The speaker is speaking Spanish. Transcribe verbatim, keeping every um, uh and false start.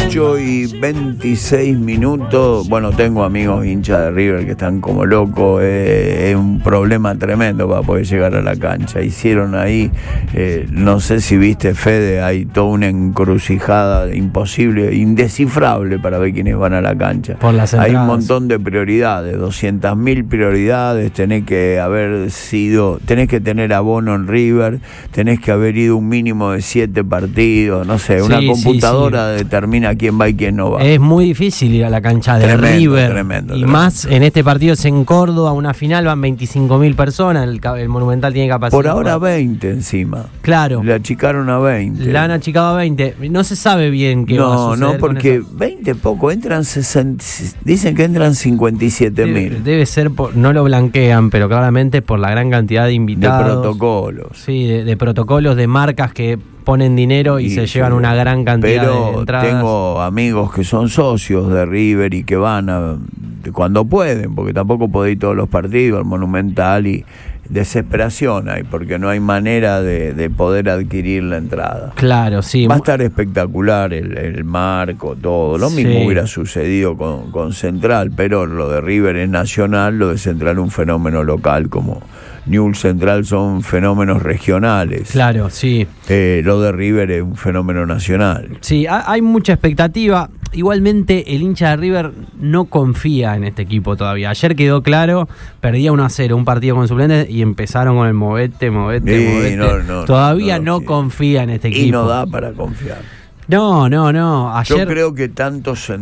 ocho y veintiséis minutos. Bueno, tengo amigos hinchas de River que están como locos. Eh, es un problema tremendo para poder llegar a la cancha. Hicieron ahí, eh, no sé si viste, Fede, hay toda una encrucijada imposible, indescifrable para ver quiénes van a la cancha. Por las hay entradas. un montón de prioridades, doscientas mil prioridades. Tenés que haber sido, tenés que tener abono en River, tenés que haber ido un mínimo de siete partidos, no sé, una Sí, computadora sí, sí. determina quién va y quién no va. Es muy difícil ir a la cancha de Tremendo, River. tremendo, y tremendo. más en este partido es en Córdoba, una final, van veinticinco mil personas. El, el Monumental tiene capacidad. Por ahora veinte encima. Claro. Le achicaron a veinte. La han achicado a veinte. No se sabe bien qué no, va a suceder. No, con porque eso. veinte poco, entran sesenta, dicen que entran cincuenta y siete Debe, mil. debe ser, por, no lo blanquean, pero claramente por la gran cantidad de invitados. De protocolos. Sí, de, de protocolos, de marcas que ponen dinero y, y se llevan sí, una gran cantidad pero de entradas. Tengo amigos que son socios de River y que van a, cuando pueden, porque tampoco puede ir todos los partidos al Monumental, y desesperación hay, porque no hay manera de, de poder adquirir la entrada. Claro, sí. Va a estar espectacular el, el marco, todo. Lo mismo sí. hubiera sucedido con, con Central, pero lo de River es nacional, lo de Central un fenómeno local, como Newell's Central son fenómenos regionales. Claro, sí. Eh, lo de River es un fenómeno nacional. Sí, hay mucha expectativa. Igualmente, el hincha de River no confía en este equipo todavía. Ayer quedó claro, perdía uno a cero un partido con suplentes y empezaron con el movete, movete, sí, movete. No, no, todavía no, no, no sí. confía en este equipo. Y no da para confiar. No, no, no. Ayer... Yo creo que tantos